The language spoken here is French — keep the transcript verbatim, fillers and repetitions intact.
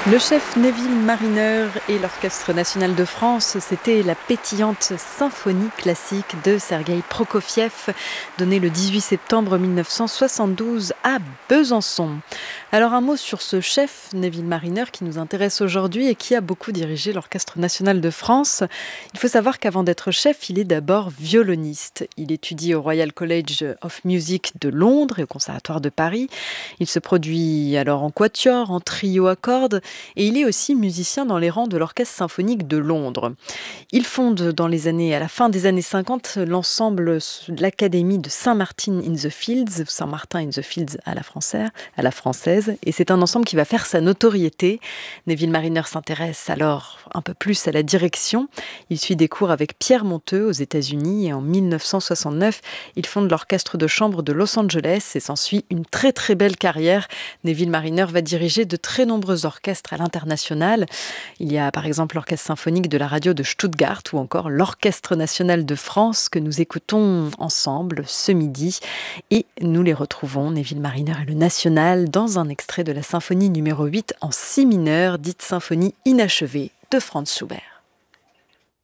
Le chef Neville Marriner et l'Orchestre national de France, c'était la pétillante symphonie classique de Sergueï Prokofiev, donnée le dix-huit septembre mille neuf cent soixante-douze à Besançon. Alors un mot sur ce chef Neville Marriner qui nous intéresse aujourd'hui et qui a beaucoup dirigé l'Orchestre national de France. Il faut savoir qu'avant d'être chef, il est d'abord violoniste. Il étudie au Royal College of Music de Londres et au Conservatoire de Paris. Il se produit alors en quatuor, en trio à cordes. Et il est aussi musicien dans les rangs de l'Orchestre symphonique de Londres. Il fonde dans les années, à la fin des années cinquante, l'ensemble de l'Académie de Saint-Martin in the Fields, Saint-Martin in the Fields à la française, à la française. Et c'est un ensemble qui va faire sa notoriété. Neville Marriner s'intéresse alors un peu plus à la direction. Il suit des cours avec Pierre Monteux aux États-Unis et en mille neuf cent soixante-neuf, il fonde l'Orchestre de chambre de Los Angeles et s'ensuit une très très belle carrière. Neville Marriner va diriger de très nombreux orchestres à l'international. Il y a par exemple l'Orchestre symphonique de la radio de Stuttgart ou encore l'Orchestre national de France que nous écoutons ensemble ce midi. Et nous les retrouvons, Neville Marriner et le National, dans un extrait de la symphonie numéro huit en si mineur, dite symphonie inachevée de Franz Schubert.